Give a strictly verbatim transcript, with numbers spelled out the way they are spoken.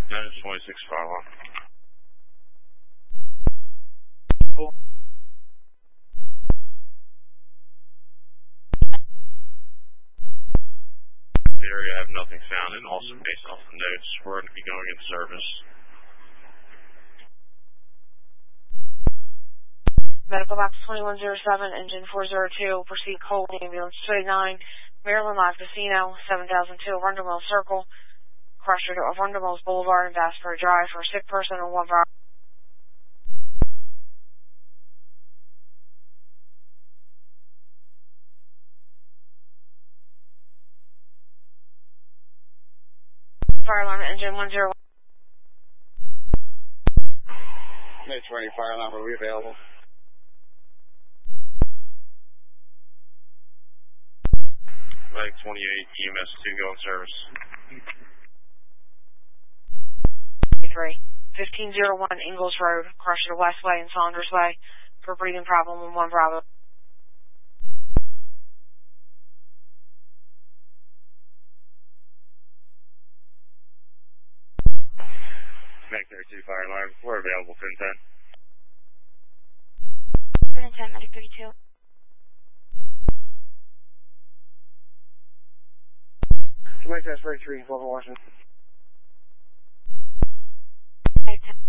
nine twenty-six fire alarm. Cool. The area have nothing found, and also based off the notes, we're going to be going in service. Medical box twenty-one oh seven, engine four oh two, proceed cold, ambulance two eighty-nine, Maryland Live Casino, seven thousand two, Arundel Mills Circle, Crusher to Arundel Mills Boulevard and Vasper Drive for a sick person and one fire. Fire alarm engine one oh one. May twenty fire alarm, are we available? Medic twenty-eight, E M S two, go in service. three, fifteen oh one Ingalls Road, Crusher to Westway and Saunders Way for breathing problem in one Bravo. Medic thirty-two fire alarm, we're available ten ten. ten ten, Medic thirty-two. Somebody says thirty-three, Global Washington. Medic ten.